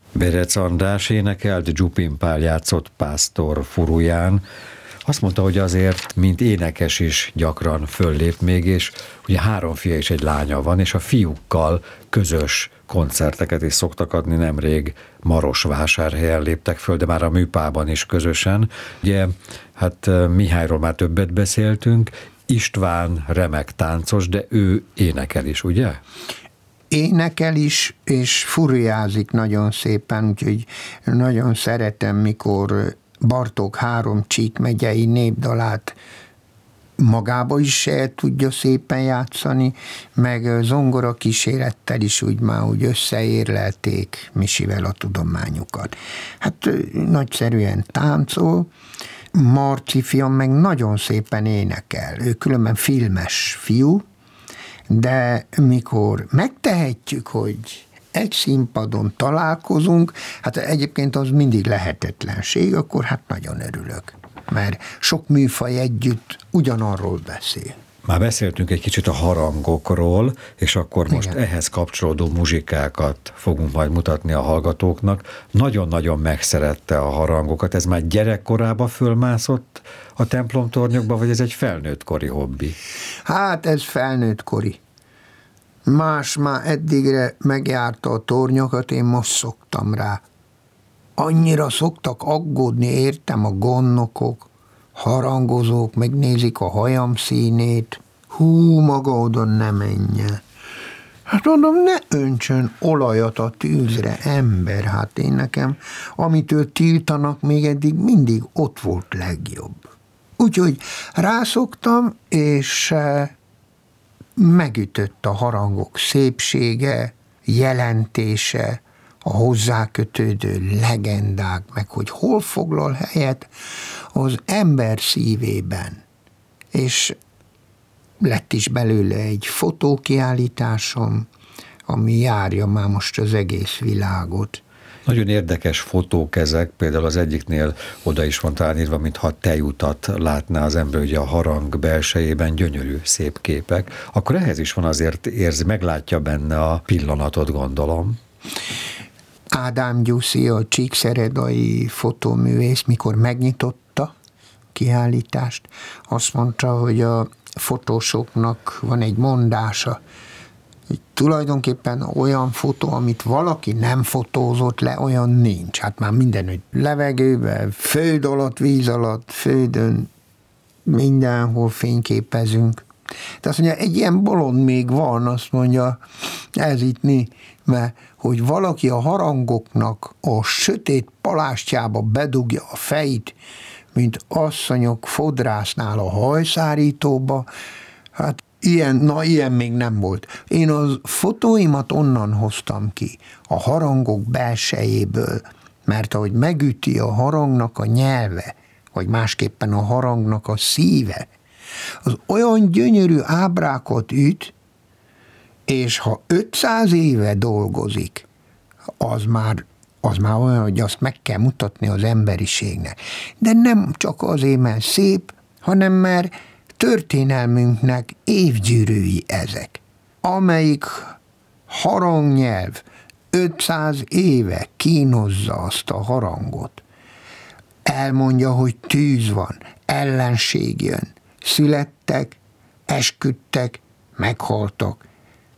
Berec András énekelt, Dzsupin Pál játszott Pásztor Furuján. Azt mondta, hogy azért, mint énekes is gyakran föllép még, és ugye 3 fia és egy lánya van, és a fiúkkal közös koncerteket is szoktak adni. Nemrég Marosvásárhelyen léptek föl, de már a Műpában is közösen. Ugye, hát Mihályról már többet beszéltünk, István remek táncos, de ő énekel is, ugye? Énekel is, és furujázik nagyon szépen, úgyhogy nagyon szeretem, mikor Bartók 3 Csík megyei népdalát magába is el tudja szépen játszani, meg zongora kísérettel is úgy összeérlelték Misivel a tudományukat. Hát nagyszerűen táncol, Marci fiam meg nagyon szépen énekel, ő különben filmes fiú, de mikor megtehetjük, hogy egy színpadon találkozunk, hát egyébként az mindig lehetetlenség, akkor hát nagyon örülök, mert sok műfaj együtt ugyanarról beszél. Már beszéltünk egy kicsit a harangokról, és akkor most ehhez kapcsolódó muzsikákat fogunk majd mutatni a hallgatóknak. Nagyon-nagyon megszerette a harangokat. Ez már gyerekkorában fölmászott a templomtornyokba, vagy ez egy felnőttkori hobbi? Hát ez felnőttkori. Más már eddigre megjárta a tornyokat, én most szoktam rá. Annyira szoktak aggódni, értem, a gondnokok, harangozók, megnézik a hajam színét. Hú, maga oda ne menjen. Hát mondom, ne öntsön olajat a tűzre, ember, hát én nekem, amitől tiltanak, még eddig mindig ott volt legjobb. Úgyhogy rászoktam, és megütött a harangok szépsége, jelentése, a hozzákötődő legendák, meg hogy hol foglal helyet az ember szívében. És lett is belőle egy fotókiállításom, ami járja már most az egész világot. Nagyon érdekes fotók ezek, például az egyiknél oda is van talán írva, mintha tejutat látná az ember, ugye a harang belsejében gyönyörű, szép képek. Akkor ehhez is van azért meglátja benne a pillanatot, gondolom. Ádám Gyuszi, a csíkszeredai fotóművész, mikor megnyitotta kiállítást, azt mondta, hogy a fotósoknak van egy mondása, hogy tulajdonképpen olyan fotó, amit valaki nem fotózott le, olyan nincs. Hát már mindenütt levegőben, föld alatt, víz alatt, földön, mindenhol fényképezünk. De azt mondja, egy ilyen bolond még van, azt mondja, ez itt mi, mert hogy valaki a harangoknak a sötét palástjába bedugja a fejét, mint asszonyok fodrásznál a hajszárítóba, hát ilyen még nem volt. Én az fotóimat onnan hoztam ki, a harangok belsejéből, mert ahogy megüti a harangnak a nyelve, vagy másképpen a harangnak a szíve, az olyan gyönyörű ábrákat üt, és ha 500 éve dolgozik, az már olyan, hogy azt meg kell mutatni az emberiségnek. De nem csak azért, mert szép, hanem mert történelmünknek évgyűrűi ezek. Amelyik harangnyelv 500 éve kínozza azt a harangot, elmondja, hogy tűz van, ellenség jön, születtek, esküdtek, meghaltak,